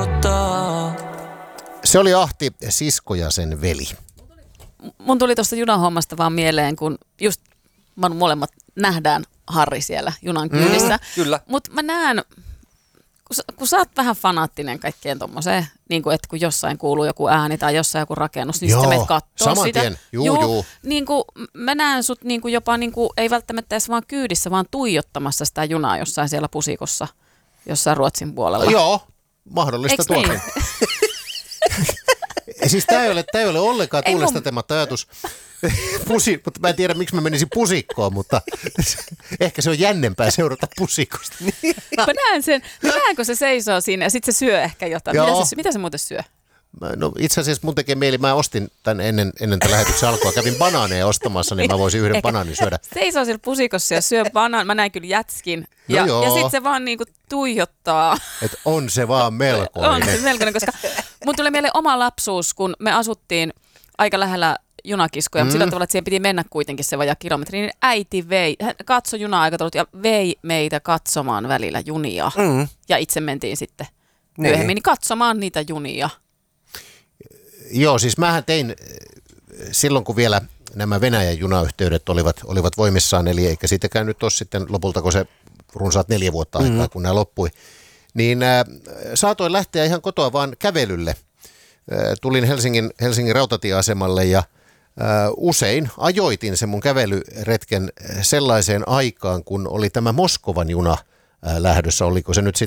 odottaa. Se oli Ahti, sisko ja sen veli. Mun tuli tuosta junahommasta vaan mieleen, kun just molemmat nähdään Harri siellä junan kyydissä. Kyllä. Mutta mä näen, kun sä oot vähän fanaattinen kaikkeen tommoseen, niin kuin, että kun jossain kuuluu joku ääni tai jossain joku rakennus, niin sitten menet kattoo saman sitä. tien. Juu. Niin kuin, mä näen sut niin kuin jopa, niin kuin, ei välttämättä edes vaan kyydissä, vaan tuijottamassa sitä junaa jossain siellä pusikossa, jossain Ruotsin puolella. Joo, mahdollista Eiks tuokin. niin? Siis tää ei ole ollenkaan tuulesta temmatta ajatus. Mutta mä en tiedä, miksi mä menisin pusikkoon, mutta ehkä se on jännempää seurata pusikosta. Mä näen sen. Mä näen, kun se seisoo siinä ja sitten se syö ehkä jotain. Mitä se muuten syö? No itse asiassa mun tekee mieli, mä ostin tän ennen tämän lähetyksen alkua. Kävin banaaneja ostamassa, niin mä voisin yhden banaanin syödä. Seisoo siellä pusikossa ja syö banaan. Mä näin kyllä jätskin. Ja sitten se vaan niinku tuijottaa. Et on se vaan melkoinen. On se melkoinen, koska mun tuli mieleen oma lapsuus, kun me asuttiin aika lähellä junakiskoja, mutta sillä tavalla, että siihen piti mennä kuitenkin se vajaa kilometri, niin äiti hän katsoi juna-aikataulut ja vei meitä katsomaan välillä junia. Ja itse mentiin sitten myöhemmin katsomaan niitä junia. Joo, siis mähän tein silloin, kun vielä nämä Venäjän junayhteydet olivat voimissaan, eli eikä siitäkään nyt ole sitten lopulta, kun se runsaat 4 vuotta aikaa, kun nämä loppui, niin saatoin lähteä ihan kotoa vaan kävelylle. Tulin Helsingin rautatieasemalle ja usein ajoitin sen mun kävelyretken sellaiseen aikaan, kun oli tämä Moskovan juna lähdössä. Oliko se nyt